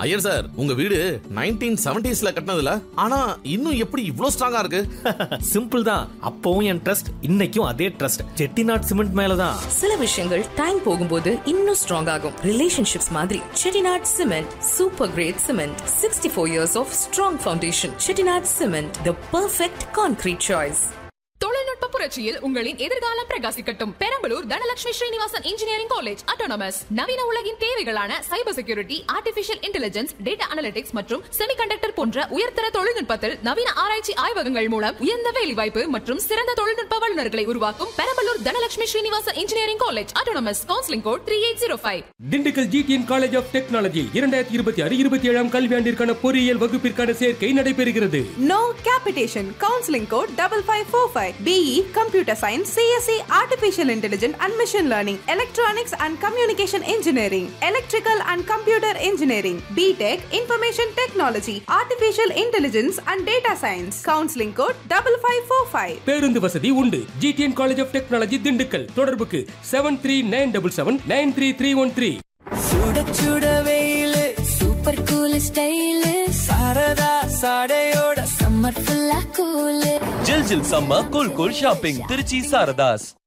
Iyer sir, உங்க வீடு 1970s கட்டினதுல, ஆனா இன்னும் எப்படி இவ்ளோ ஸ்ட்ராங்கா இருக்கு? சிம்பிள் தான். அப்பவும் என் ட்ரஸ்ட், இன்னைக்கும் அதே ட்ரஸ்ட். செட்டிநாட் சிமெண்ட் மேலதான். சில விஷயங்கள் டைம் போகும்போது இன்னும் ஸ்ட்ராங் ஆகும். ரிலேஷன்ஷிப்ஸ் மாதிரி Chettinad cement super great cement. 64 years of strong foundation. Chettinad cement, the perfect concrete choice. தொழில்நுட்ப புரட்சியில் உங்களின் எதிர்காலம் பிரகாசிக்கட்டும். Perambalur Dhanalakshmi Srinivasan engineering college autonomous நவீன உலகின் தேவைகளான cyber security, artificial intelligence, data analytics மற்றும் செமிகண்டக்டர் போன்ற உயர்தர தொழில்நுட்பத்தில் நவீன ஆராய்ச்சி ஆய்வகங்கள் மூலம் உயர்ந்த வேலைவாய்ப்பு மற்றும் சிறந்த தொழில்நுட்ப வல்லுநர்களை உருவாக்கும் Perambalur Dhanalakshmi Srinivasan engineering college autonomous. Counselling code 3805. Dindigul GTN college of technology 2026-27 கல்வியாண்டிற்கான பொறியியல் வகுப்பிற்கான சேர்க்கை நடைபெறுகிறது. No capitation. Counseling code 5545. BE Computer Science, CSE Artificial Intelligence and Machine Learning, Electronics and Communication Engineering, Electrical and Computer Engineering, BTech Information Technology, Artificial Intelligence and Data Science. Counseling code 5545. பேருந்து வசதி உண்டு. GTN college of technology Dindigul. தொடர்புக்கு 7397779313. சுட சுட வெயிலு, super cool style, Saradha சாடையோட summer ஃபுல்லா கூலு. ஜில் ஜில் summer cool cool shopping Trichy Saradhas.